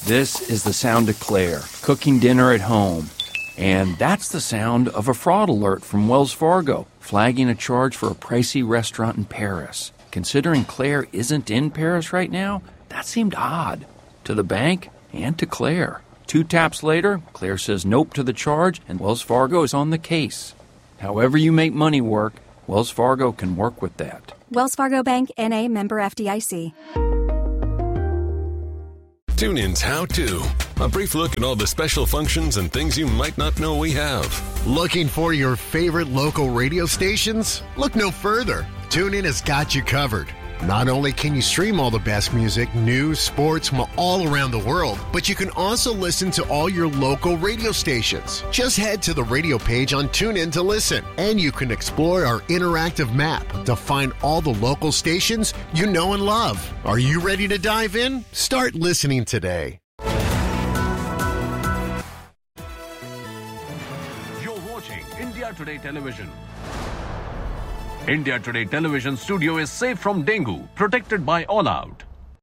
This is the sound of Claire, cooking dinner at home. And that's the sound of a fraud alert from Wells Fargo, flagging a charge for a pricey restaurant in Paris. Considering Claire isn't in Paris right now, that seemed odd. To the bank and to Claire. 2 taps later, Claire says nope to the charge, and Wells Fargo is on the case. However you make money work, Wells Fargo can work with that. Wells Fargo Bank, N.A., member FDIC. TuneIn's How To. A brief look at all the special functions and things you might not know we have. Looking for your favorite local radio stations? Look no further. TuneIn has got you covered. Not only can you stream all the best music, news, sports from all around the world, but you can also listen to all your local radio stations. Just head to the radio page on TuneIn to listen, and you can explore our interactive map to find all the local stations you know and love. Are you ready to dive in? Start listening today. You're watching India Today Television. India Today Television studio is safe from dengue, protected by All Out.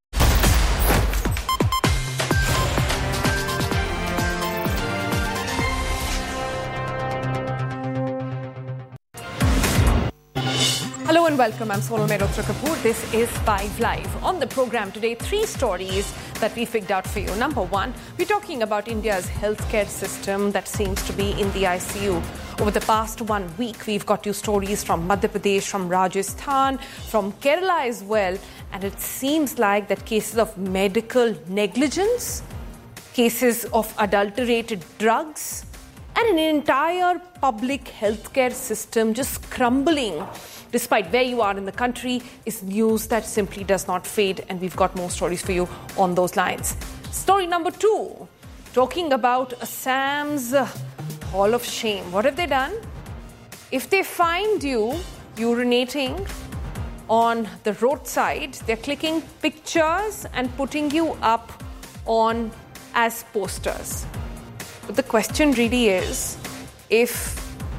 Hello and welcome. I'm Sonal Mehrotra Kapoor. This is 5 Live. On the program today, 3 stories that we picked out for you. Number 1, we're talking about India's healthcare system that seems to be in the ICU. Over the past 1 week, we've got you stories from Madhya Pradesh, from Rajasthan, from Kerala as well. And it seems like that cases of medical negligence, cases of adulterated drugs, and an entire public healthcare system just crumbling despite where you are in the country is news that simply does not fade, and we've got more stories for you on those lines. Story number 2, talking about Assam's Hall of Shame. What have they done? If they find you urinating on the roadside, they're clicking pictures and putting you up on as posters. But the question really is, if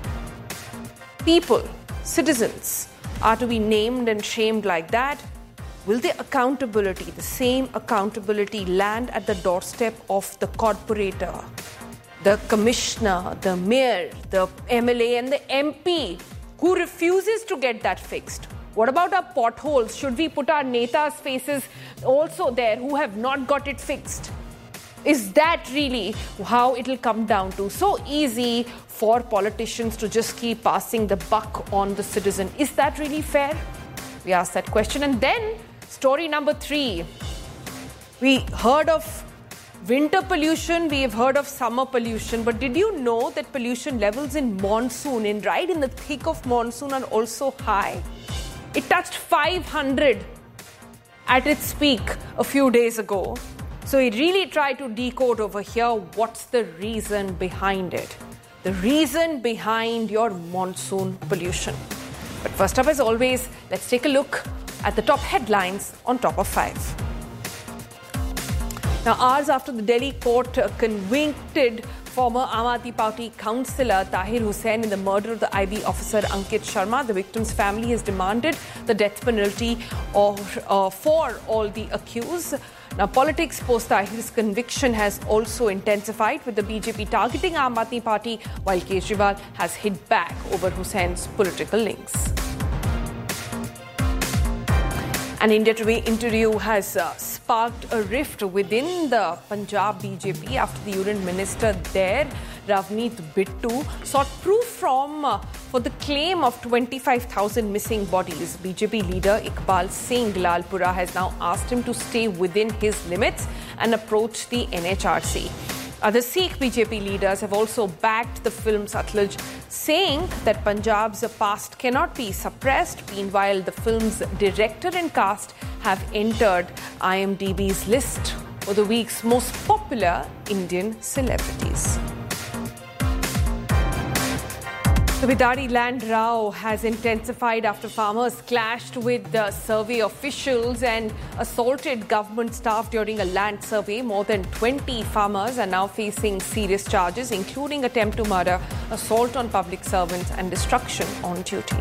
people, citizens, are to be named and shamed like that, will the accountability, the same accountability, land at the doorstep of the corporator, the commissioner, the mayor, the MLA and the MP who refuses to get that fixed? What about our potholes? Should we put our netas' faces also there who have not got it fixed? Is that really how it'll come down to? So easy for politicians to just keep passing the buck on the citizen. Is that really fair? We asked that question. And then story number 3. We heard of winter pollution, we have heard of summer pollution, but did you know that pollution levels in monsoon, right in the thick of monsoon, are also high? It touched 500 at its peak a few days ago. So we really try to decode over here what's the reason behind it. The reason behind your monsoon pollution. But first up, as always, let's take a look at the top headlines on Top of 5. Now, hours after the Delhi court convicted former Aam Aadmi Party councillor Tahir Hussain in the murder of the IB officer Ankit Sharma, the victim's family has demanded the death penalty for all the accused. Now, politics post Tahir's conviction has also intensified, with the BJP targeting Aam Aadmi Party, while Kejriwal has hit back over Hussain's political links. An India Today interview has sparked a rift within the Punjab BJP after the Union Minister there, Ravneet Bittu, sought proof for the claim of 25,000 missing bodies. BJP leader Iqbal Singh Lalpura has now asked him to stay within his limits and approach the NHRC. Other Sikh BJP leaders have also backed the film Satluj, saying that Punjab's past cannot be suppressed. Meanwhile, the film's director and cast have entered IMDb's list for the week's most popular Indian celebrities. The Bidari land row has intensified after farmers clashed with the survey officials and assaulted government staff during a land survey. More than 20 farmers are now facing serious charges, including attempt to murder, assault on public servants and destruction on duty.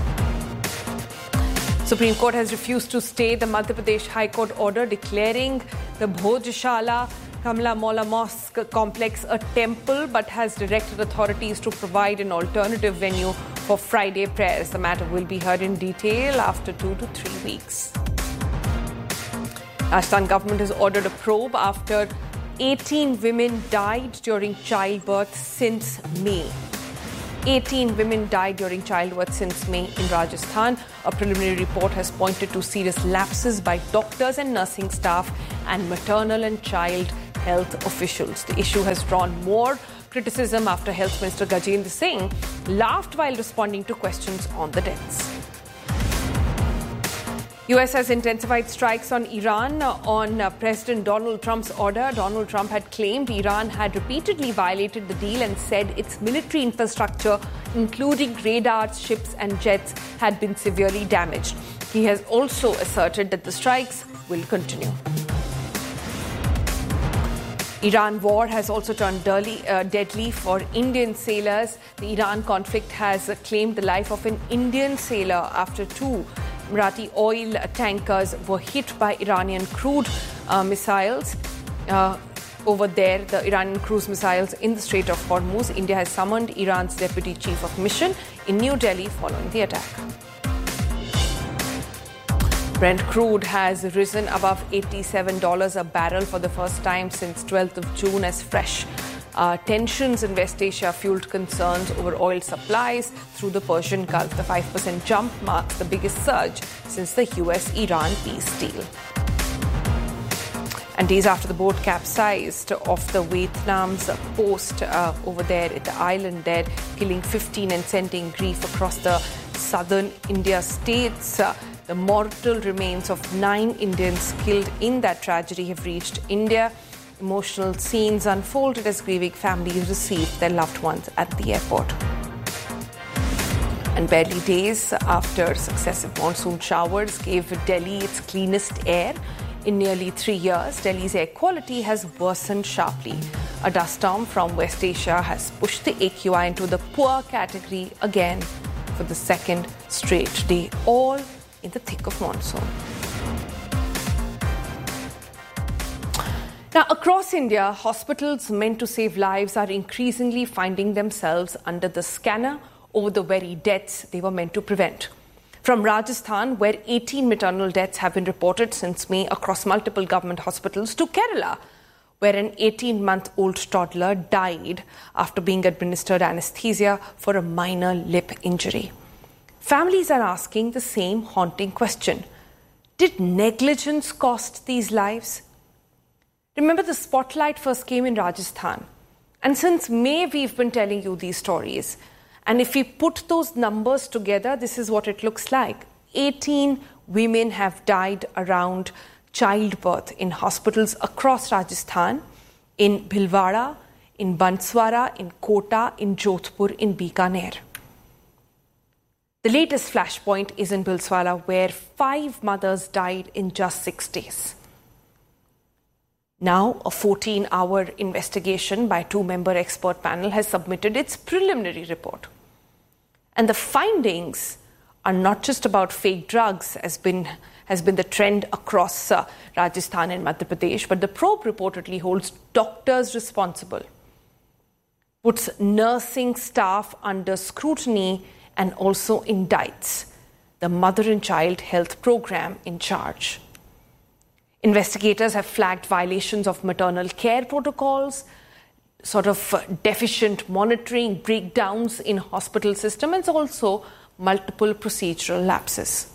Supreme Court has refused to stay the Madhya Pradesh High Court order declaring the Bhojshala Kamla Molla Mosque complex a temple but has directed authorities to provide an alternative venue for Friday prayers. The matter will be heard in detail after 2 to 3 weeks. Rajasthan government has ordered a probe after 18 women died during childbirth since May. 18 women died during childbirth since May in Rajasthan. A preliminary report has pointed to serious lapses by doctors and nursing staff and maternal and child health officials. The issue has drawn more criticism after Health Minister Gajendra Singh laughed while responding to questions on the deaths. US has intensified strikes on Iran on President Donald Trump's order. Donald Trump had claimed Iran had repeatedly violated the deal and said its military infrastructure, including radars, ships and jets, had been severely damaged. He has also asserted that the strikes will continue. Iran war has also turned deadly for Indian sailors. The Iran conflict has claimed the life of an Indian sailor after 2 Marathi oil tankers were hit by Iranian crude missiles. Over there, the Iranian cruise missiles in the Strait of Hormuz. India has summoned Iran's deputy chief of mission in New Delhi following the attack. Brent crude has risen above $87 a barrel for the first time since 12th of June as fresh tensions in West Asia fueled concerns over oil supplies through the Persian Gulf. The 5% jump marks the biggest surge since the US-Iran peace deal. And days after the boat capsized off the Vietnam's coast over there at the island there, killing 15 and sending grief across the southern India states. The mortal remains of 9 Indians killed in that tragedy have reached India. Emotional scenes unfolded as grieving families received their loved ones at the airport. And barely days after successive monsoon showers gave Delhi its cleanest air in nearly 3 years, Delhi's air quality has worsened sharply. A dust storm from West Asia has pushed the AQI into the poor category again for the second straight day, all in the thick of monsoon. Now, across India, hospitals meant to save lives are increasingly finding themselves under the scanner over the very deaths they were meant to prevent. From Rajasthan, where 18 maternal deaths have been reported since May across multiple government hospitals, to Kerala, where an 18-month-old toddler died after being administered anesthesia for a minor lip injury. Families are asking the same haunting question. Did negligence cost these lives? Remember, the spotlight first came in Rajasthan. And since May, we've been telling you these stories. And if we put those numbers together, this is what it looks like. 18 women have died around childbirth in hospitals across Rajasthan, in Bhilwara, in Banswara, in Kota, in Jodhpur, in Bikaner. The latest flashpoint is in Bhilwara, where 5 mothers died in just 6 days. Now, a 14-hour investigation by a 2-member expert panel has submitted its preliminary report. And the findings are not just about fake drugs, as has been the trend across Rajasthan and Madhya Pradesh, but the probe reportedly holds doctors responsible, puts nursing staff under scrutiny, and also indicts the mother and child health program in charge. Investigators have flagged violations of maternal care protocols, sort of deficient monitoring, breakdowns in hospital system, and also multiple procedural lapses.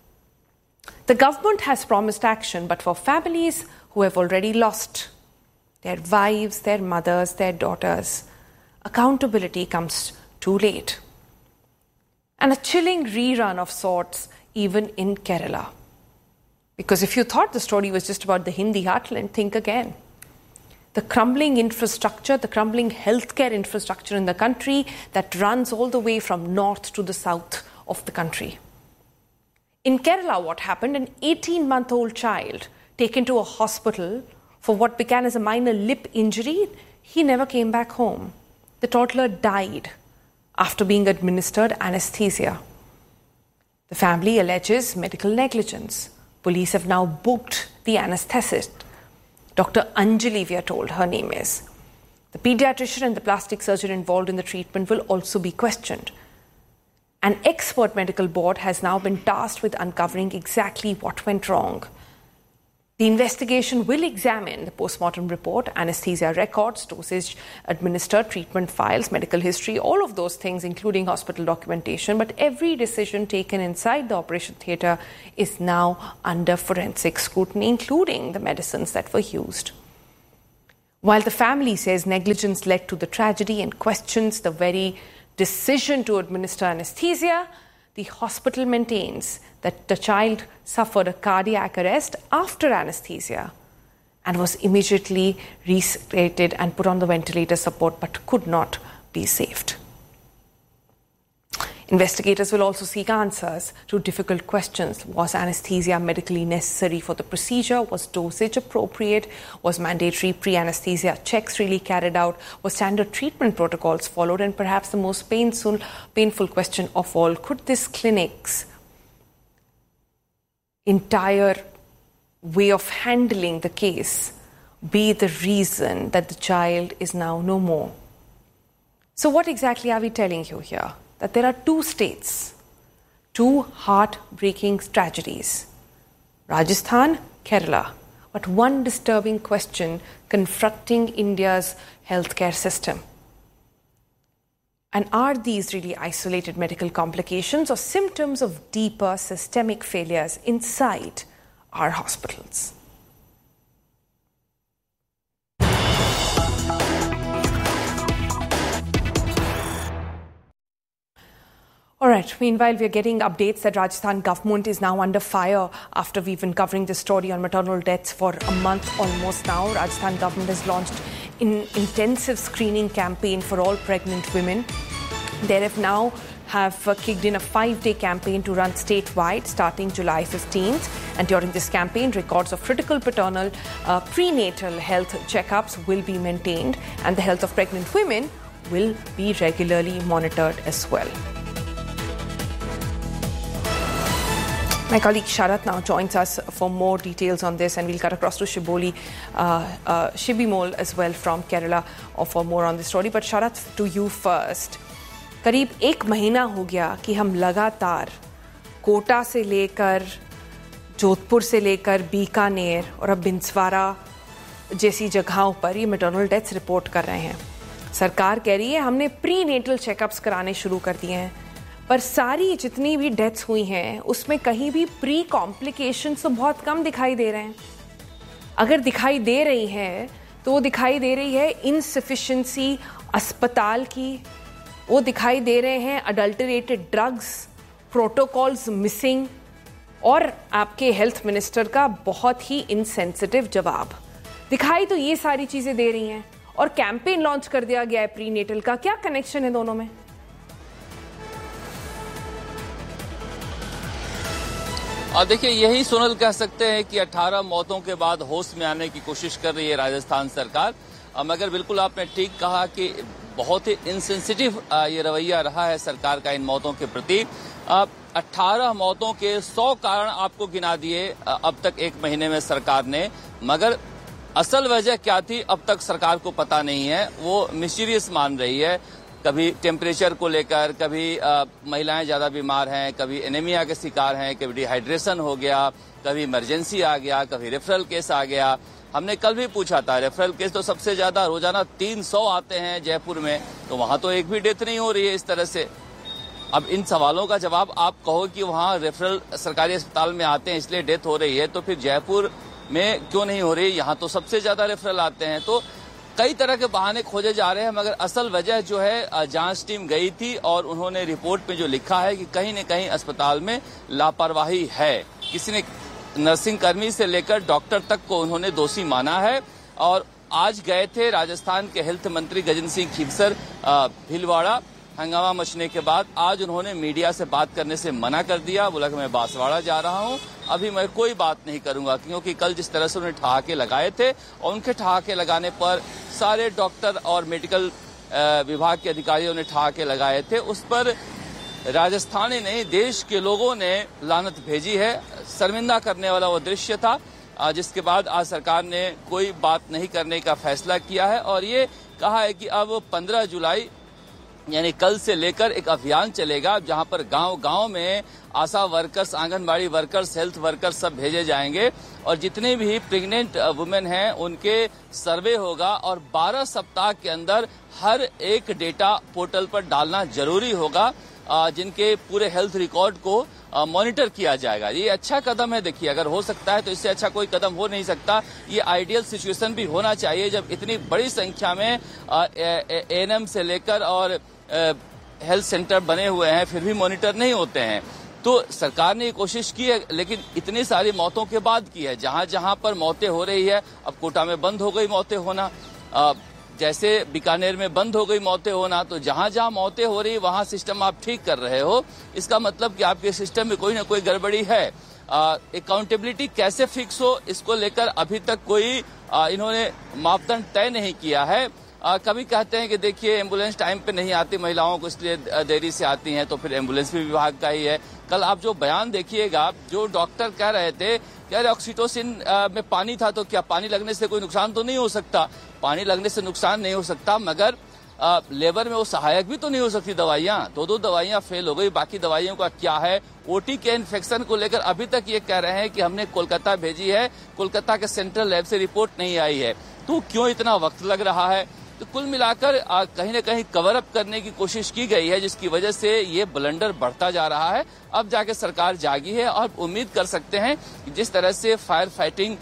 The government has promised action, but for families who have already lost their wives, their mothers, their daughters, accountability comes too late. And a chilling rerun of sorts even in Kerala. Because if you thought the story was just about the Hindi heartland, think again. The crumbling infrastructure, the crumbling healthcare infrastructure in the country that runs all the way from north to the south of the country. In Kerala, what happened? An 18-month-old child taken to a hospital for what began as a minor lip injury, he never came back home. The toddler died after being administered anesthesia. The family alleges medical negligence. Police have now booked the anesthetist. Dr. Anjali, we are told her name is. The pediatrician and the plastic surgeon involved in the treatment will also be questioned. An expert medical board has now been tasked with uncovering exactly what went wrong. The investigation will examine the post-mortem report, anesthesia records, dosage administered, treatment files, medical history, all of those things, including hospital documentation. But every decision taken inside the operation theatre is now under forensic scrutiny, including the medicines that were used. While the family says negligence led to the tragedy and questions the very decision to administer anesthesia, the hospital maintains that the child suffered a cardiac arrest after anesthesia and was immediately resuscitated and put on the ventilator support but could not be saved. Investigators will also seek answers to difficult questions. Was anesthesia medically necessary for the procedure? Was dosage appropriate? Was mandatory pre-anesthesia checks really carried out? Was standard treatment protocols followed? And perhaps the most painful question of all, could this clinic's entire way of handling the case be the reason that the child is now no more? So what exactly are we telling you here? That there are two states, two heartbreaking tragedies, Rajasthan, Kerala, but one disturbing question confronting India's healthcare system. And are these really isolated medical complications or symptoms of deeper systemic failures inside our hospitals? All right, meanwhile, we are getting updates that Rajasthan government is now under fire after we've been covering this story on maternal deaths for a month almost now. Rajasthan government has launched an intensive screening campaign for all pregnant women. They have kicked in a 5-day campaign to run statewide starting July 15th. And during this campaign, records of critical paternal prenatal health checkups will be maintained, and the health of pregnant women will be regularly monitored as well. My colleague Sharat now joins us for more details on this, and we'll cut across to Shiboli Shibimol as well from Kerala for more on this story. But Sharat, to you first. करीब 1 महीना हो गया कि हम लगातार कोटा से लेकर जोधपुर से लेकर बीकानेर और अब बिंसवारा जैसी जगहों पर ये मैटरनल डेथ्स रिपोर्ट कर रहे हैं. सरकार कह रही है हमने प्री नेटल चेकअप्स कराने शुरू कर दिए हैं, पर सारी जितनी भी डेथ्स हुई हैं उसमें कहीं भी प्री कॉम्प्लिकेशंस तो बहुत कम दिखाई दे रहे हैं. अगर दिखाई दे रही है तो वो दिखाई दे रही है इनसफिशिएंसी अस्पताल की, वो दिखाई दे रहे हैं अडल्टरेटेड ड्रग्स, प्रोटोकॉल्स मिसिंग और आपके हेल्थ मिनिस्टर का बहुत ही इनसेंसिटिव जवाब. दिखाई तो ये सारी चीज़ें दे रही हैं और कैंपेन लॉन्च कर दिया गया है प्री नेटल का. क्या कनेक्शन है दोनों में? देखिए, यही सोनल कह सकते हैं कि 18 मौतों के बाद होश में आने की कोशिश कर रही है राजस्थान सरकार. मगर बिल्कुल आपने ठीक कहा कि बहुत ही इनसेंसिटिव ये रवैया रहा है सरकार का इन मौतों के प्रति. 18 मौतों के 100 कारण आपको गिना दिए अब तक 1 महीने में सरकार ने, मगर असल वजह क्या थी अब तक सरकार को पता नहीं है. वो मिस्टीरियस मान रही है. कभी टेम्परेचर को लेकर, कभी महिलाएं ज्यादा बीमार हैं, कभी एनीमिया के शिकार हैं, कभी डिहाइड्रेशन हो गया, कभी इमरजेंसी आ गया, कभी रेफरल केस आ गया. हमने कल भी पूछा था, रेफरल केस तो सबसे ज्यादा रोजाना 300 आते हैं जयपुर में, तो वहां तो एक भी डेथ नहीं हो रही है इस तरह से. अब इन सवालों का जवाब आप कहो कि वहां रेफरल सरकारी अस्पताल में आते हैं इसलिए डेथ हो रही है, तो फिर जयपुर में क्यों नहीं हो रही? यहाँ तो सबसे ज्यादा रेफरल आते हैं. तो कई तरह के बहाने खोजे जा रहे हैं, मगर असल वजह जो है जांच टीम गई थी और उन्होंने रिपोर्ट में जो लिखा है कि कहीं न कहीं अस्पताल में लापरवाही है. किसी ने नर्सिंग कर्मी से लेकर डॉक्टर तक को उन्होंने दोषी माना है. और आज गए थे राजस्थान के हेल्थ मंत्री गजेंद्र सिंह खीवसर भीलवाड़ा. हंगामा मचने के बाद आज उन्होंने मीडिया से बात करने से मना कर दिया. बोला कि मैं बांसवाड़ा जा रहा हूं, अभी मैं कोई बात नहीं करूंगा, क्योंकि कल जिस तरह से उन्होंने ठहाके लगाए थे और उनके ठहाके लगाने पर सारे डॉक्टर और मेडिकल विभाग के अधिकारियों ने ठहाके लगाए थे, उस पर राजस्थानी नहीं देश के लोगों ने लानत भेजी है. शर्मिंदा करने वाला वो दृश्य था. जिसके बाद आज सरकार ने कोई बात नहीं करने का फैसला किया है और ये कहा है कि अब 15 जुलाई यानी कल से लेकर एक अभियान चलेगा जहां पर गांव-गांव में आशा workers, anganwadi workers, health workers सब भेजे जाएंगे और जितने भी प्रेग्नेंट वुमेन हैं उनके सर्वे होगा और 12 सप्ताह के अंदर हर एक डेटा पोर्टल पर डालना जरूरी होगा, जिनके पूरे हेल्थ रिकॉर्ड को मॉनिटर किया जाएगा। ये अच्छा कदम है। देखिए, अगर हो सकता है तो इससे अच्छा कोई कदम हो नहीं सकता। ये आइडियल सिचुएशन भी होना चाहिए जब इतनी बड़ी संख्या में एएनएम से लेकर और हेल्थ सेंटर बने हुए हैं फिर भी मॉनिटर नहीं होते हैं। तो सरकार ने ये कोशिश की है, लेकिन इतनी सारी मौतों के बाद की है। जहां जहां पर मौतें हो रही है, अब कोटा में बंद हो गई मौतें होना, जैसे बीकानेर में बंद हो गई मौतें होना, तो जहां जहां मौतें हो रही वहां सिस्टम आप ठीक कर रहे हो, इसका मतलब कि आपके सिस्टम में कोई ना कोई गड़बड़ी है। अकाउंटेबिलिटी कैसे फिक्स हो, इसको लेकर अभी तक कोई इन्होंने मापदंड तय नहीं किया है। कभी कहते हैं कि देखिए एम्बुलेंस टाइम पे नहीं आती महिलाओं को, इसलिए देरी से आती हैं, तो फिर एम्बुलेंस भी विभाग का ही है। कल आप जो बयान देखिएगा, जो डॉक्टर कह रहे थे कि अरे ऑक्सीटोसिन में पानी था, तो क्या पानी लगने से कोई नुकसान तो नहीं हो सकता? पानी लगने से नुकसान नहीं हो सकता, मगर लेबर में वो सहायक भी तो नहीं हो सकती दवाइयां। दो दवाइयां फेल हो गई, बाकी दवाइयों का क्या है? ओटी के इन्फेक्शन को लेकर अभी तक ये कह रहे हैं कि हमने कोलकाता भेजी है, कोलकाता के सेंट्रल लैब से रिपोर्ट नहीं आई है। तो क्यों इतना वक्त लग रहा है? तो कुल मिलाकर कहीं न कहीं कवर अप करने की कोशिश की गई है, जिसकी वजह से ये ब्लंडर बढ़ता जा रहा है। अब जाके सरकार जागी है और उम्मीद कर सकते हैं कि जिस तरह से फायर फाइटिंग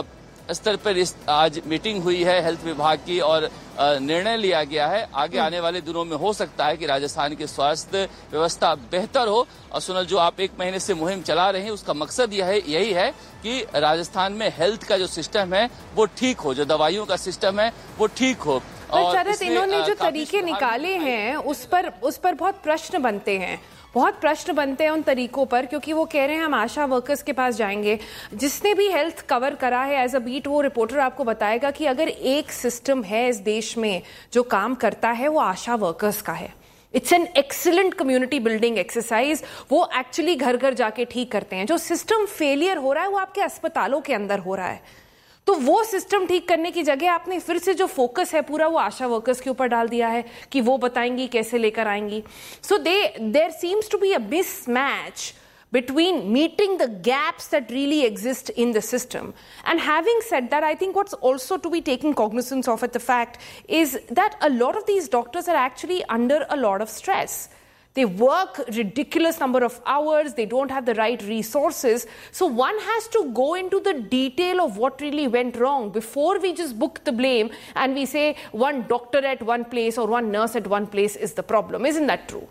स्तर पर आज मीटिंग हुई है हेल्थ विभाग की और निर्णय लिया गया है, आगे आने वाले दिनों में हो सकता है कि राजस्थान की स्वास्थ्य व्यवस्था बेहतर हो। और सुनल, जो आप 1 महीने से मुहिम चला रहे हैं, उसका मकसद यही है कि राजस्थान में हेल्थ का जो सिस्टम है वो ठीक हो, जो दवाइयों का सिस्टम है वो ठीक हो। और शरद, इन्होंने जो तरीके निकाले हैं उस पर बहुत प्रश्न बनते हैं, बहुत प्रश्न बनते हैं उन तरीकों पर, क्योंकि वो कह रहे हैं हम आशा वर्कर्स के पास जाएंगे। जिसने भी हेल्थ कवर करा है एज अ बीट, वो रिपोर्टर आपको बताएगा कि अगर एक सिस्टम है इस देश में जो काम करता है, वो आशा वर्कर्स का है। It's an excellent community building exercise. वो एक्चुअली घर घर जाके ठीक करते हैं। जो सिस्टम फेलियर हो रहा है वो आपके अस्पतालों के अंदर हो रहा है। तो वो सिस्टम ठीक करने की जगह आपने फिर से जो फोकस है पूरा वो आशा वर्कर्स के ऊपर डाल दिया है कि वो बताएंगी कैसे लेकर आएंगी। So there seems to be a mismatch between meeting the gaps that really exist in the system. And having said that, I think what's also to be taken cognizance of at the fact is that a lot of these doctors are actually under a lot of stress. They work ridiculous number of hours, they don't have the right resources. So one has to go into the detail of what really went wrong before we just book the blame and we say one doctor at one place or one nurse at one place is the problem. Isn't that true?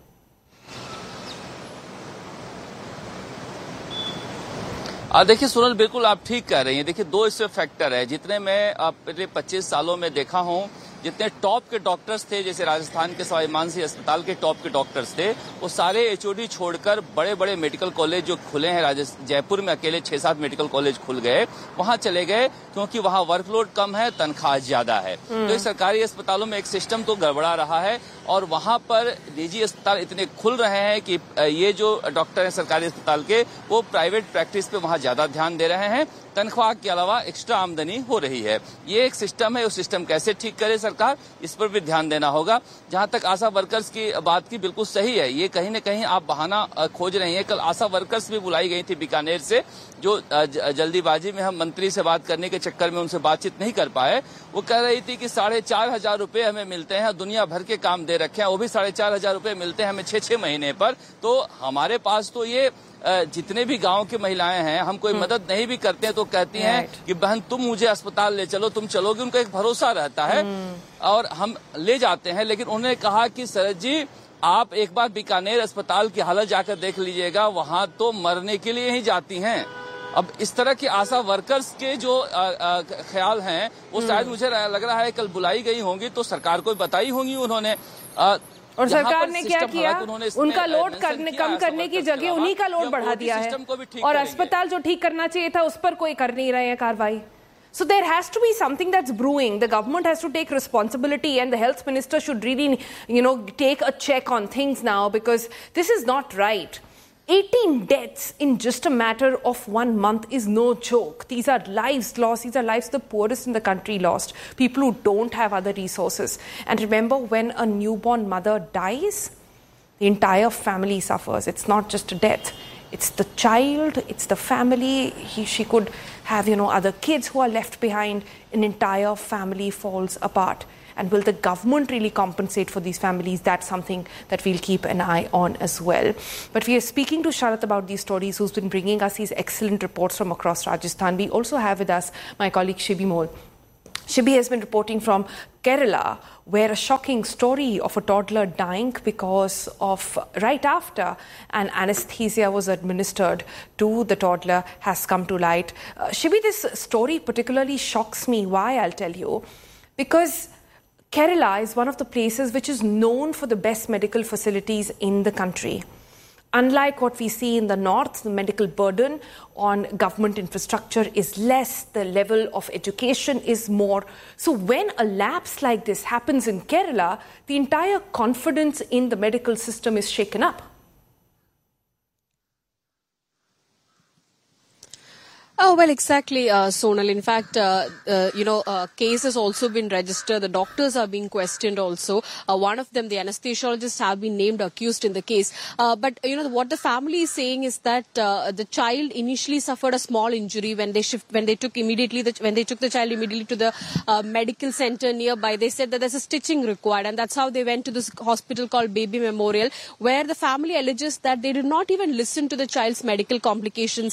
देखिए सुनल, बिल्कुल आप ठीक कह रही हैं। देखिए, 2 इसमें फैक्टर है। जितने मैं पिछले 25 सालों में देखा हूं, जितने टॉप के डॉक्टर्स थे, जैसे राजस्थान के सवाई मानसिंह अस्पताल के टॉप के डॉक्टर्स थे, वो सारे एचओडी छोड़कर बड़े बड़े मेडिकल कॉलेज जो खुले हैं, जयपुर में अकेले 6-7 मेडिकल कॉलेज खुल गए, वहां चले गए, क्योंकि वहां वर्कलोड कम है, तनख्वाह ज्यादा है। तो इस सरकारी अस्पतालों में एक सिस्टम तो गड़बड़ा रहा है और वहां पर निजी अस्पताल इतने खुल रहे हैं कि ये जो डॉक्टर हैं सरकारी अस्पताल के, वो प्राइवेट प्रैक्टिस पे वहां ज्यादा ध्यान दे रहे हैं। तनख्वाह के अलावा एक्स्ट्रा आमदनी हो रही है। ये एक सिस्टम है, उस सिस्टम कैसे ठीक करे सरकार, इस पर भी ध्यान देना होगा। जहां तक आशा वर्कर्स की बात की, बिल्कुल सही है। ये कहीं न कहीं आप बहाना खोज रही हैं। कल आशा वर्कर्स भी बुलाई गई थी बीकानेर से, जो जल्दीबाजी में हम मंत्री से बात करने के चक्कर में उनसे बातचीत नहीं कर पाए। वो कह रही थी कि 4,500 रुपए हमें मिलते हैं, दुनिया भर के काम दे रखे हैं, वो भी 4,500 रुपए मिलते हैं हमें 6-6 महीने पर। तो हमारे पास तो ये जितने भी गांव की महिलाएं हैं, हम कोई मदद नहीं भी करते हैं तो कहती हैं कि बहन तुम मुझे अस्पताल ले चलो, तुम चलोगी। उनका एक भरोसा रहता है और हम ले जाते हैं। लेकिन उन्होंने कहा कि शरद जी, आप एक बार बीकानेर अस्पताल की हालत जाकर देख लीजिएगा, वहां तो मरने के लिए ही जाती हैं। अब इस तरह की आशा वर्कर्स के जो ख्याल हैं, वो शायद मुझे लग रहा है कल बुलाई गई होंगी तो सरकार को बताई होंगी उन्होंने। और सरकार ने क्या किया, उनका लोड कम करने की जगह उन्हीं का लोड बढ़ा दिया है और अस्पताल जो ठीक करना चाहिए था उस पर कोई कर नहीं रहे हैं कार्रवाई। So there has to be something that's brewing. The government has to take responsibility and the health minister should really, take a check on things now because this is not right. 18 deaths in just a matter of 1 month is no joke. These are lives lost. These are lives the poorest in the country lost. People who don't have other resources. And remember, when a newborn mother dies, the entire family suffers. It's not just a death. It's the child, it's the family. She could have, other kids who are left behind. An entire family falls apart. And will the government really compensate for these families? That's something that we'll keep an eye on as well. But we are speaking to Sharath about these stories, who's been bringing us these excellent reports from across Rajasthan. We also have with us my colleague Shibi Mole. Shibi has been reporting from Kerala, where a shocking story of a toddler dying because of right after an anesthesia was administered to the toddler has come to light. Shibi, this story particularly shocks me. Why? I'll tell you. Because Kerala is one of the places which is known for the best medical facilities in the country. Unlike what we see in the north, the medical burden on government infrastructure is less, the level of education is more. So when a lapse like this happens in Kerala, the entire confidence in the medical system is shaken up. Oh, well, exactly, Sonal. In fact, case has also been registered. The doctors are being questioned also. One of them, the anesthesiologists, have been named accused in the case. But what the family is saying is that the child initially suffered a small injury when they took the child immediately to the medical center nearby. They said that there's a stitching required, and that's how they went to this hospital called Baby Memorial, where the family alleges that they did not even listen to the child's medical complications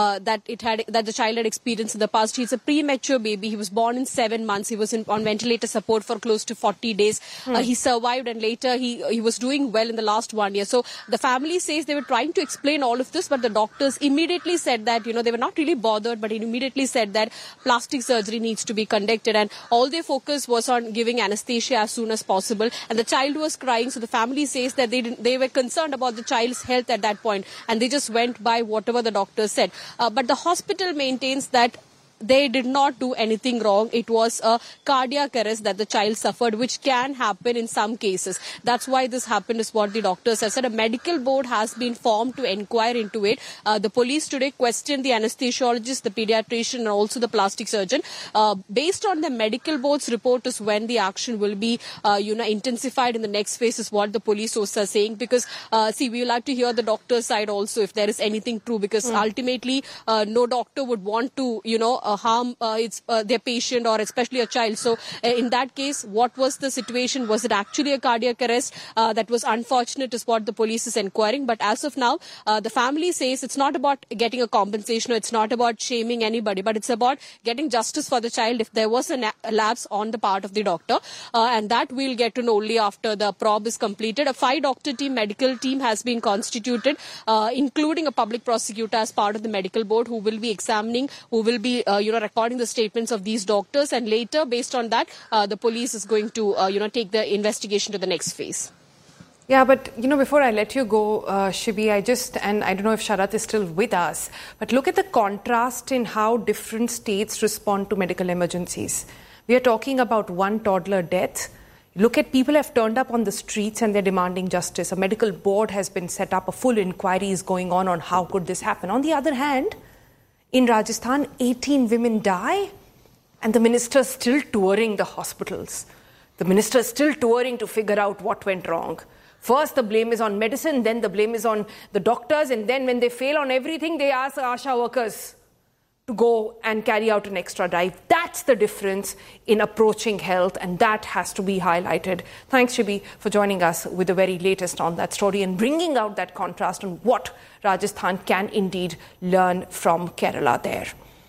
that the child had experienced in the past. He's a premature baby. He was born in 7 months. He was on ventilator support for close to 40 days. He survived, and later he was doing well in the last 1 year. So the family says they were trying to explain all of this, but the doctors immediately said that, they were not really bothered, but he immediately said that plastic surgery needs to be conducted, and all their focus was on giving anesthesia as soon as possible. And the child was crying, so the family says that they were concerned about the child's health at that point, and they just went by whatever the doctors said. But the hospital maintains that they did not do anything wrong. It was a cardiac arrest that the child suffered, which can happen in some cases. That's why this happened, is what the doctors have said. A medical board has been formed to inquire into it. The police today questioned the anesthesiologist, the pediatrician, and also the plastic surgeon. Based on the medical board's report is when the action will be, intensified in the next phase, is what the police sources are saying. Because, we will have to hear the doctor's side also if there is anything true. Because ultimately, no doctor would want to, harm their patient, or especially a child. So in that case, what was the situation? Was it actually a cardiac arrest? That was unfortunate, is what the police is inquiring. But as of now, the family says it's not about getting a compensation, or it's not about shaming anybody, but it's about getting justice for the child if there was a lapse on the part of the doctor. And that we'll get to know only after the probe is completed. A 5-doctor medical team has been constituted, including a public prosecutor as part of the medical board, who will be examining, who will be recording the statements of these doctors, and later, based on that, the police is going to, take the investigation to the next phase. Yeah, but, before I let you go, Shibi, and I don't know if Sharath is still with us, but look at the contrast in how different states respond to medical emergencies. We are talking about one toddler death. Look at people have turned up on the streets and they're demanding justice. A medical board has been set up. A full inquiry is going on how could this happen. On the other hand, in Rajasthan, 18 women die, and the minister's still touring the hospitals. The minister's still touring to figure out what went wrong. First, the blame is on medicine, then the blame is on the doctors, and then when they fail on everything, they ask ASHA workers to go and carry out an extra drive. That's the difference in approaching health, and that has to be highlighted. Thanks, Shibi, for joining us with the very latest on that story and bringing out that contrast on what Rajasthan can indeed learn from Kerala there.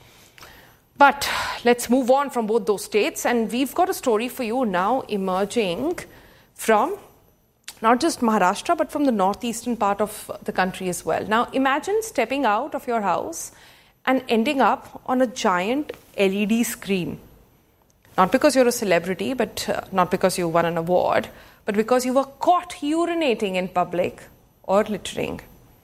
But let's move on from both those states, and we've got a story for you now emerging from not just Maharashtra, but from the northeastern part of the country as well. Now, imagine stepping out of your house and ending up on a giant LED screen. Not because you're a celebrity, but not because you won an award, but because you were caught urinating in public or littering.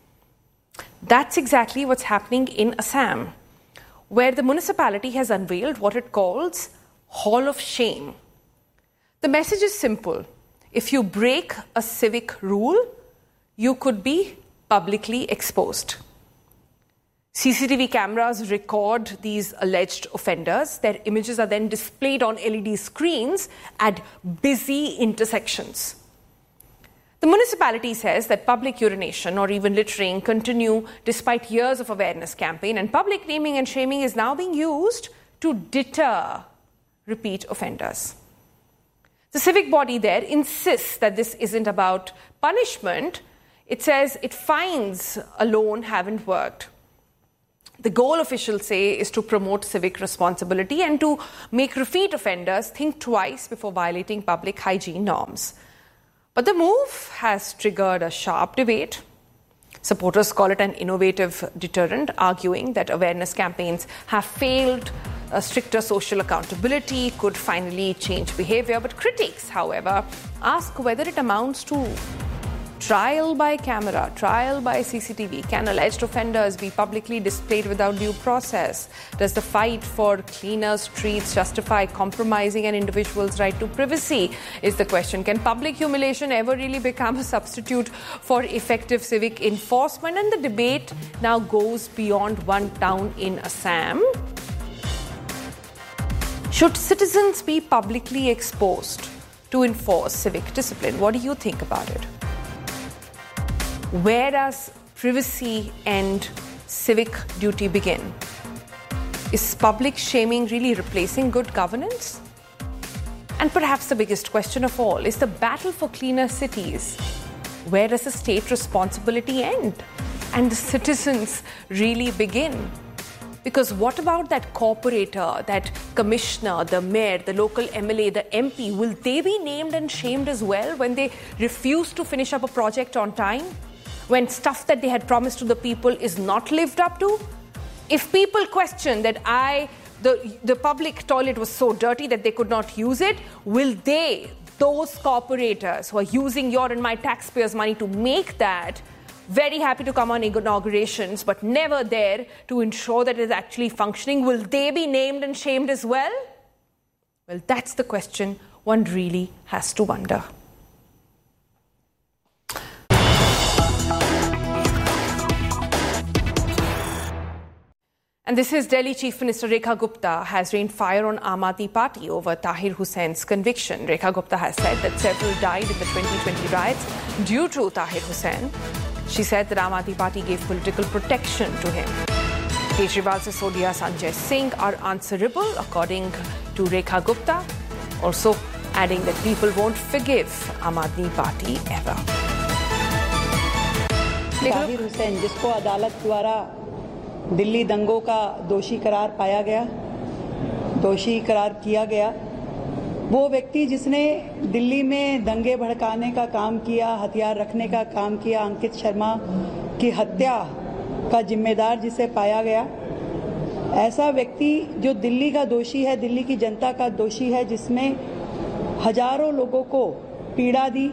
That's exactly what's happening in Assam, where the municipality has unveiled what it calls Hall of Shame. The message is simple. If you break a civic rule, you could be publicly exposed. CCTV cameras record these alleged offenders. Their images are then displayed on LED screens at busy intersections. The municipality says that public urination or even littering continue despite years of awareness campaign, and public naming and shaming is now being used to deter repeat offenders. The civic body there insists that this isn't about punishment. It says fines alone haven't worked. The goal, officials say, is to promote civic responsibility and to make repeat offenders think twice before violating public hygiene norms. But the move has triggered a sharp debate. Supporters call it an innovative deterrent, arguing that awareness campaigns have failed. A stricter social accountability could finally change behavior. But critics, however, ask whether it amounts to trial by camera, trial by CCTV. Can alleged offenders be publicly displayed without due process? Does the fight for cleaner streets justify compromising an individual's right to privacy? Is the question. Can public humiliation ever really become a substitute for effective civic enforcement? And the debate now goes beyond one town in Assam. Should citizens be publicly exposed to enforce civic discipline? What do you think about it? Where does privacy and civic duty begin? Is public shaming really replacing good governance? And perhaps the biggest question of all is the battle for cleaner cities. Where does the state responsibility end and the citizens really begin? Because what about that corporator, that commissioner, the mayor, the local MLA, the MP? Will they be named and shamed as well when they refuse to finish up a project on time? When stuff that they had promised to the people is not lived up to? If people question that the public toilet was so dirty that they could not use it, will they, those corporators who are using your and my taxpayers' money to make that, very happy to come on inaugurations but never there to ensure that it is actually functioning, will they be named and shamed as well? Well, that's the question one really has to wonder. And this is Delhi Chief Minister Rekha Gupta has rained fire on Aam Aadmi Party over Tahir Hussein's conviction. Rekha Gupta has said that several died in the 2020 riots due to Tahir Hussein. She said that Aam Aadmi Party gave political protection to him. Kejriwal, Sisodia, Sanjay Singh are answerable, according to Rekha Gupta, also adding that people won't forgive Aam Aadmi Party ever. Tahir Hussain, जिसको अदालत द्वारा दिल्ली दंगों का दोषी करार पाया गया, दोषी करार किया गया, वो व्यक्ति जिसने दिल्ली में दंगे भड़काने का काम किया, हथियार रखने का काम किया, अंकित शर्मा की हत्या का जिम्मेदार जिसे पाया गया, ऐसा व्यक्ति जो दिल्ली का दोषी है, दिल्ली की जनता का दोषी है, जिसने हजारों लोगों को पीड़ा दी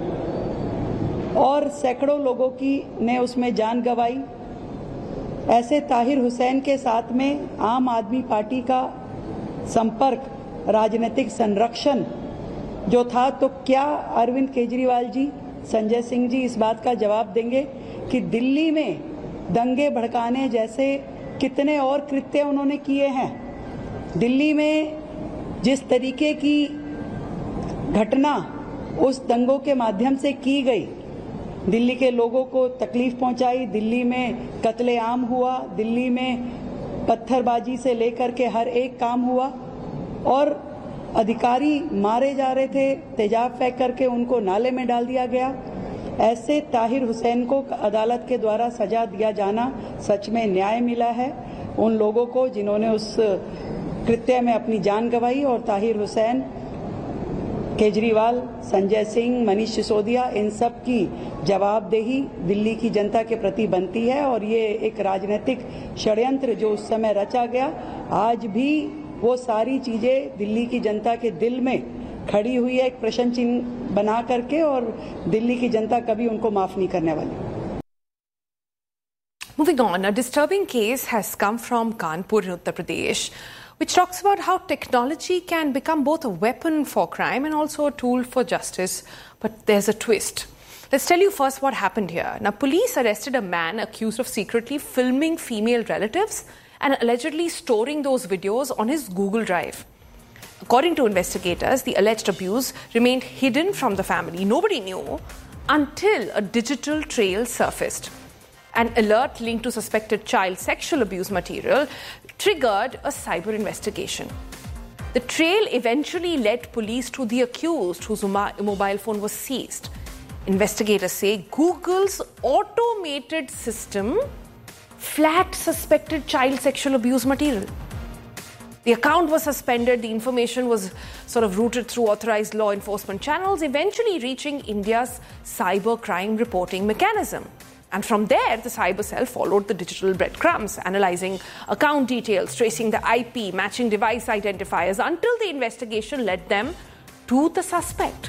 और सैकड़ों लोगों की ने उसमें जान गंवाई, ऐसे ताहिर हुसैन के साथ में आम आदमी पार्टी का संपर्क, राजनीतिक संरक्षण जो था, तो क्या अरविंद केजरीवाल जी, संजय सिंह जी इस बात का जवाब देंगे कि दिल्ली में दंगे भड़काने जैसे कितने और कृत्य उन्होंने किए हैं? दिल्ली में जिस तरीके की घटना उस दंगों के माध्यम से की गई, दिल्ली के लोगों को तकलीफ पहुंचाई, दिल्ली में कत्लेआम हुआ, दिल्ली में पत्थरबाजी से लेकर के हर एक काम हुआ और अधिकारी मारे जा रहे थे, तेजाब फेंक करके उनको नाले में डाल दिया गया। ऐसे ताहिर हुसैन को अदालत के द्वारा सजा दिया जाना सच में न्याय मिला है उन लोगों को जिन्होंने उस कृत्य में अपनी जान गंवाई। और ताहिर हुसैन, केजरीवाल, संजय सिंह, मनीष सिसोदिया, इन सब की जवाबदेही दिल्ली की जनता के प्रति बनती है। और ये एक राजनीतिक षड्यंत्र जो उस समय रचा गया, आज भी वो सारी चीजें दिल्ली की जनता के दिल में खड़ी हुई है, एक प्रश्न चिन्ह बना करके, और दिल्ली की जनता कभी उनको माफ नहीं करने वाली। Moving on, a disturbing case has come from Kanpur in Uttar Pradesh, which talks about how technology can become both a weapon for crime and also a tool for justice. But there's a twist. Let's tell you first what happened here. Now, police arrested a man accused of secretly filming female relatives and allegedly storing those videos on his Google Drive. According to investigators, the alleged abuse remained hidden from the family. Nobody knew until a digital trail surfaced. An alert linked to suspected child sexual abuse material triggered a cyber investigation. The trail eventually led police to the accused, whose mobile phone was seized. Investigators say Google's automated system flagged suspected child sexual abuse material. The account was suspended. The information was sort of routed through authorized law enforcement channels, eventually reaching India's cybercrime reporting mechanism. And from there, the cyber cell followed the digital breadcrumbs, analyzing account details, tracing the IP, matching device identifiers, until the investigation led them to the suspect.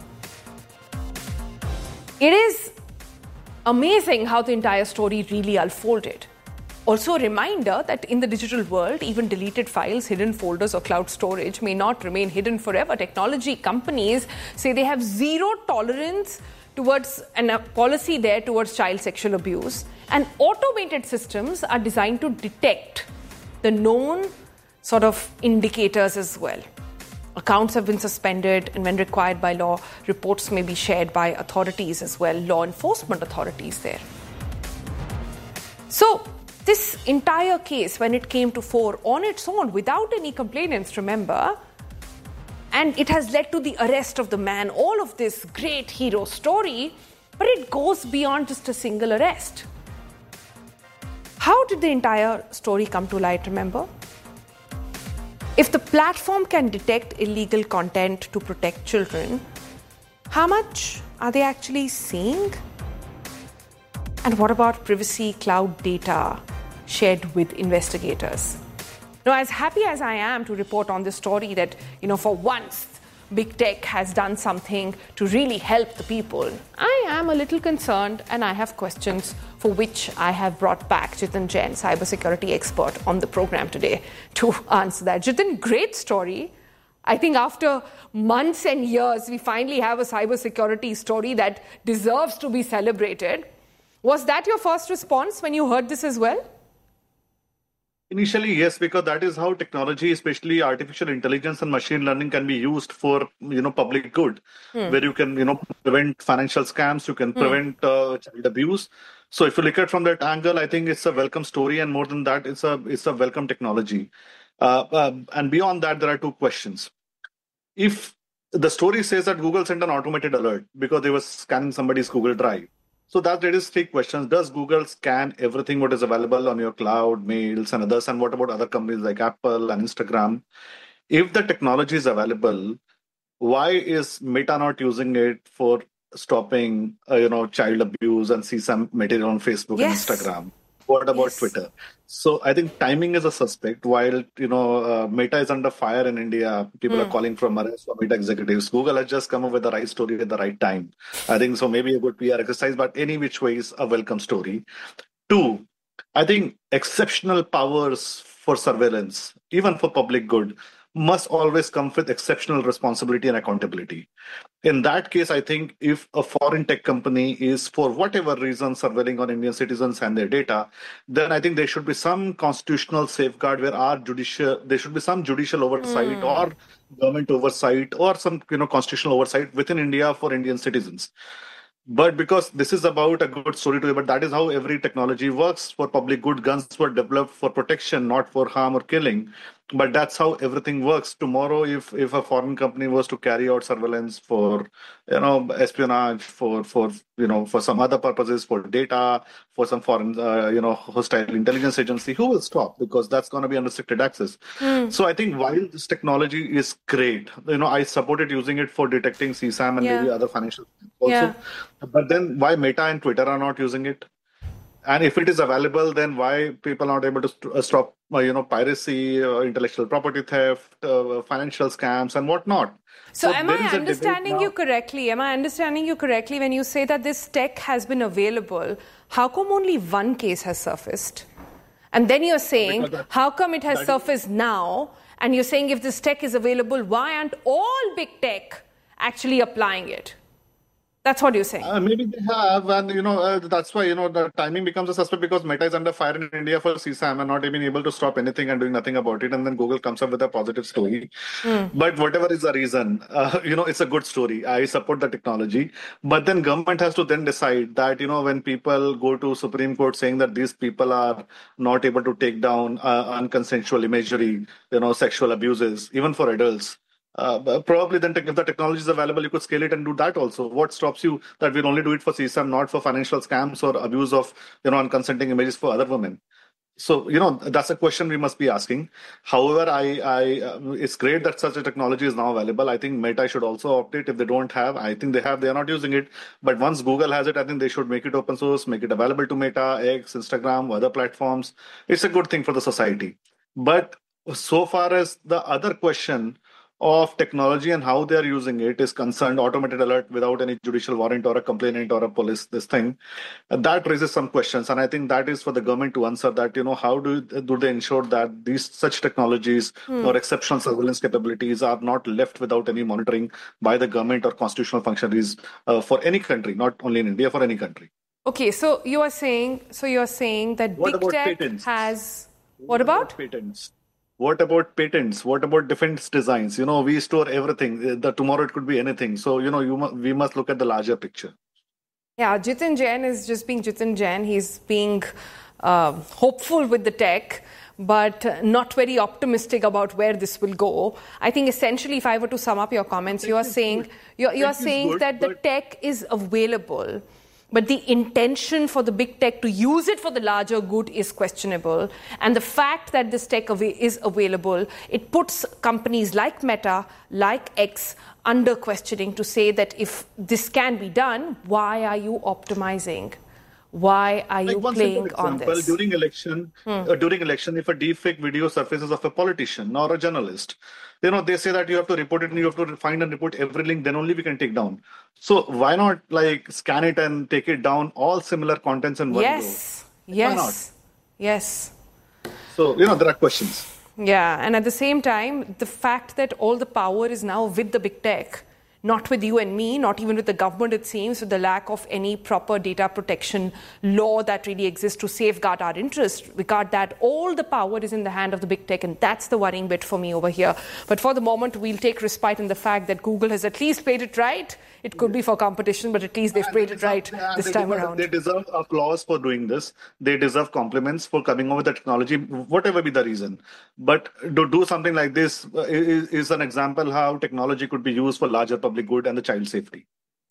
It is amazing how the entire story really unfolded. Also, a reminder that in the digital world, even deleted files, hidden folders, or cloud storage may not remain hidden forever. Technology companies say they have zero tolerance towards a policy there towards child sexual abuse, and automated systems are designed to detect the known sort of indicators as well. Accounts have been suspended, and when required by law, reports may be shared by authorities as well, law enforcement authorities there. So, this entire case, when it came to fore on its own, without any complainants, remember, and it has led to the arrest of the man, all of this great hero story, but it goes beyond just a single arrest. How did the entire story come to light, remember? If the platform can detect illegal content to protect children, how much are they actually seeing? And what about privacy cloud data shared with investigators? Now, as happy as I am to report on this story that, for once, big tech has done something to really help the people, I am a little concerned, and I have questions for which I have brought back Jitin Jain, cybersecurity expert, on the program today to answer that. Jitin, great story. I think after months and years, we finally have a cybersecurity story that deserves to be celebrated. Was that your first response when you heard this as well? Initially, yes, because that is how technology, especially artificial intelligence and machine learning, can be used for, public good, where you can, prevent financial scams, you can prevent child abuse. So if you look at it from that angle, I think it's a welcome story, and more than that, it's a welcome technology. And beyond that, there are two questions. If the story says that Google sent an automated alert because they were scanning somebody's Google Drive, so that raises three questions. Does Google scan everything what is available on your cloud, mails, and others? And what about other companies like Apple and Instagram? If the technology is available, why is Meta not using it for stopping, child abuse and CSAM material on Facebook and Instagram? What about Twitter? So I think timing is a suspect. While, Meta is under fire in India, people are calling for arrest for Meta executives. Google has just come up with the right story at the right time. I think so maybe a good PR exercise, but any which way is a welcome story. Two, I think exceptional powers for surveillance, even for public good, must always come with exceptional responsibility and accountability. In that case, I think if a foreign tech company is, for whatever reason, surveilling on Indian citizens and their data, then I think there should be some constitutional safeguard where there should be some judicial oversight or government oversight or some constitutional oversight within India for Indian citizens. But because this is about a good story to you, but that is how every technology works. For public good, guns were developed for protection, not for harm or killing. But that's how everything works. Tomorrow, if a foreign company was to carry out surveillance for, espionage, for some other purposes, for data, for some foreign, hostile intelligence agency, who will stop? Because that's going to be unrestricted access. So I think while this technology is great, I supported using it for detecting CSAM and maybe other financial also. But then why Meta and Twitter are not using it? And if it is available, then why people are not able to stop, piracy, intellectual property theft, financial scams, and whatnot? So am I understanding you correctly? Am I understanding you correctly when you say that this tech has been available? How come only one case has surfaced? And then you're saying, how come it has surfaced now? And you're saying if this tech is available, why aren't all big tech actually applying it? That's what you're saying. Maybe they have, and that's why the timing becomes a suspect because Meta is under fire in India for CSAM and not even able to stop anything and doing nothing about it, and then Google comes up with a positive story. But whatever is the reason, it's a good story. I support the technology, but then government has to then decide that when people go to Supreme Court saying that these people are not able to take down unconsensual imagery, sexual abuses, even for adults. Probably then if the technology is available, you could scale it and do that also. What stops you that we'll only do it for CSAM, not for financial scams or abuse of, unconsenting images for other women? So, that's a question we must be asking. However, it's great that such a technology is now available. I think Meta should also opt it. If they don't have, I think they have, they are not using it. But once Google has it, I think they should make it open source, make it available to Meta, X, Instagram, other platforms. It's a good thing for the society. But so far as the other question of technology and how they are using it is concerned, automated alert without any judicial warrant or a complainant or a police, this thing, that raises some questions. And I think that is for the government to answer that, how do they ensure that such technologies or exceptional surveillance capabilities are not left without any monitoring by the government or constitutional functionaries for any country, not only in India, for any country. Okay, so you are saying that what big tech patents? Has... What about patents? What about patents? What about defense designs? We store everything. Tomorrow it could be anything. So, we must look at the larger picture. Yeah, Jitin Jain is just being Jitin Jain. He's being hopeful with the tech, but not very optimistic about where this will go. I think essentially, if I were to sum up your comments, you are saying that the tech is available, but the intention for the big tech to use it for the larger good is questionable. And the fact that this tech is available, it puts companies like Meta, like X, under questioning to say that if this can be done, why are you optimizing? Why are you playing on this? During election, if a deepfake video surfaces of a politician or a journalist, they say that you have to report it and you have to find and report every link, then only we can take down. So why not scan it and take it down, all similar contents in one go? Why not? Yes. So, there are questions. Yeah, and at the same time, the fact that all the power is now with the big tech, not with you and me, not even with the government, it seems, with the lack of any proper data protection law that really exists to safeguard our interests. Regard that all the power is in the hand of the big tech, and that's the worrying bit for me over here. But for the moment, we'll take respite in the fact that Google has at least played it right. It could be for competition, but at least they've played it right this time around. They deserve applause for doing this. They deserve compliments for coming up with the technology, whatever be the reason. But to do something like this is an example how technology could be used for larger public good and the child safety.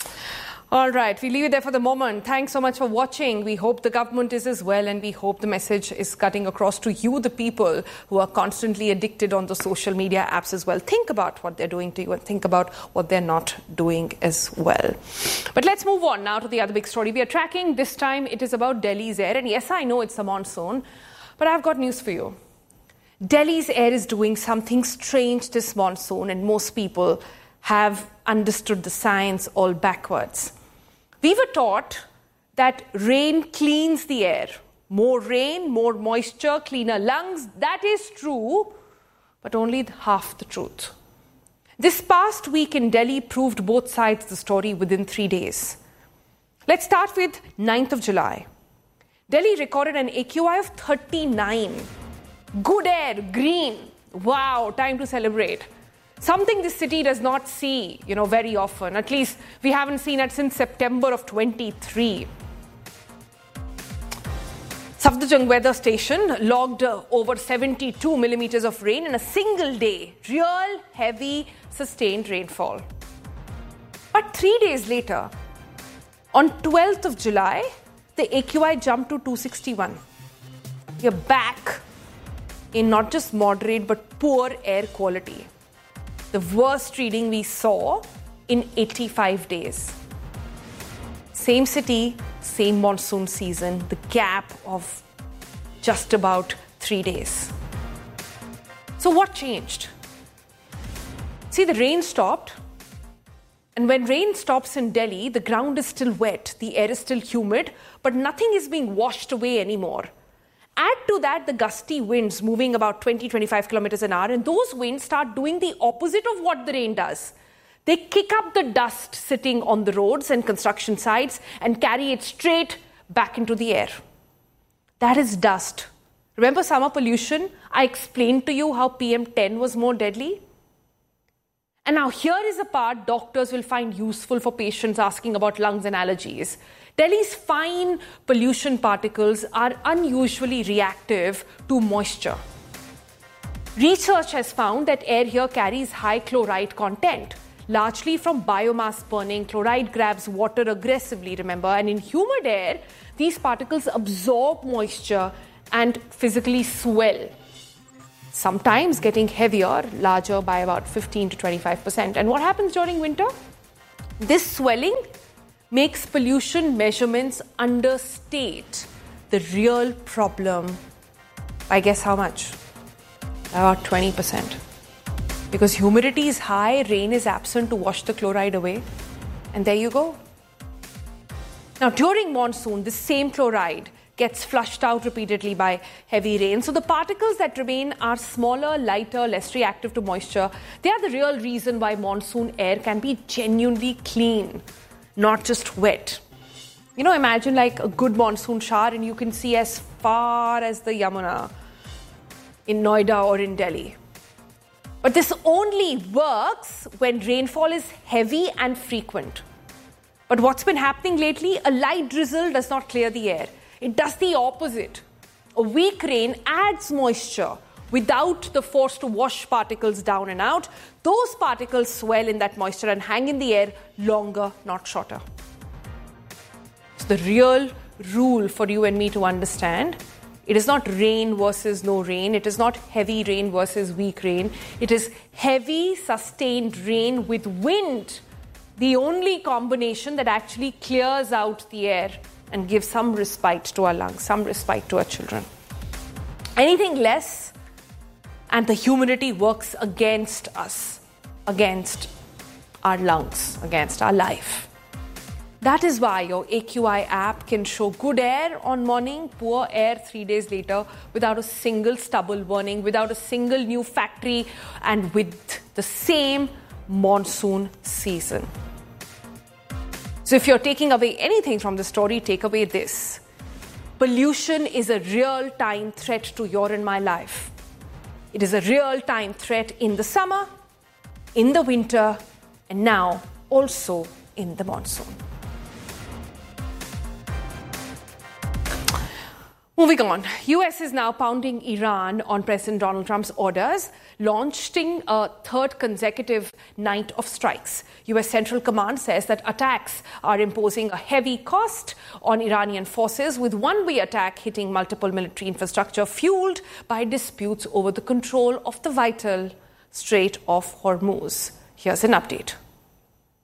All right, we leave it there for the moment. Thanks so much for watching. We hope the government is as well, and we hope the message is cutting across to you, the people who are constantly addicted on the social media apps as well. Think about what they're doing to you and think about what they're not doing as well. But let's move on now to the other big story we are tracking. This time it is about Delhi's air. And yes, I know it's a monsoon, but I've got news for you. Delhi's air is doing something strange this monsoon, and most people have understood the science all backwards. We were taught that rain cleans the air. More rain, more moisture, cleaner lungs. That is true, but only half the truth. This past week in Delhi proved both sides of the story within 3 days. Let's start with 9th of July. Delhi recorded an AQI of 39. Good air, green. Wow, time to celebrate. Something this city does not see, very often. At least we haven't seen it since September of 23. Safdarjung weather station logged over 72 millimeters of rain in a single day. Real heavy, sustained rainfall. But 3 days later, on 12th of July, the AQI jumped to 261. We're back in not just moderate but poor air quality. The worst reading we saw in 85 days. Same city, same monsoon season, the gap of just about 3 days. So what changed? See, the rain stopped. And when rain stops in Delhi, the ground is still wet, the air is still humid, but nothing is being washed away anymore. Add to that the gusty winds moving about 20-25 kilometers an hour, and those winds start doing the opposite of what the rain does. They kick up the dust sitting on the roads and construction sites and carry it straight back into the air. That is dust. Remember summer pollution? I explained to you how PM10 was more deadly. And now here is a part doctors will find useful for patients asking about lungs and allergies. Delhi's fine pollution particles are unusually reactive to moisture. Research has found that air here carries high chloride content, largely from biomass burning. Chloride grabs water aggressively, remember, and in humid air, these particles absorb moisture and physically swell, sometimes getting heavier, larger by about 15 to 25%. And what happens during winter? This swelling makes pollution measurements understate the real problem by guess how much? About 20%. Because humidity is high, rain is absent to wash the chloride away. And there you go. Now, during monsoon, the same chloride gets flushed out repeatedly by heavy rain. So the particles that remain are smaller, lighter, less reactive to moisture. They are the real reason why monsoon air can be genuinely clean, not just wet. You know, imagine like a good monsoon shower and you can see as far as the Yamuna in Noida or in Delhi. But this only works when rainfall is heavy and frequent. But what's been happening lately? A light drizzle does not clear the air. It does the opposite. A weak rain adds moisture without the force to wash particles down and out. Those particles swell in that moisture and hang in the air longer, not shorter. So the real rule for you and me to understand, it is not rain versus no rain. It is not heavy rain versus weak rain. It is heavy, sustained rain with wind, the only combination that actually clears out the air and gives some respite to our lungs, some respite to our children. Anything less, and the humidity works against us, against our lungs, against our life. That is why your AQI app can show good air on morning, poor air 3 days later, without a single stubble warning, without a single new factory, and with the same monsoon season. So if you're taking away anything from the story, take away this. Pollution is a real-time threat to your and my life. It is a real-time threat in the summer, in the winter, and now also in the monsoon. Moving on, US is now pounding Iran on President Donald Trump's orders, launching a third consecutive night of strikes. US Central Command says that attacks are imposing a heavy cost on Iranian forces, with one-way attack hitting multiple military infrastructure fueled by disputes over the control of the vital Strait of Hormuz. Here's an update.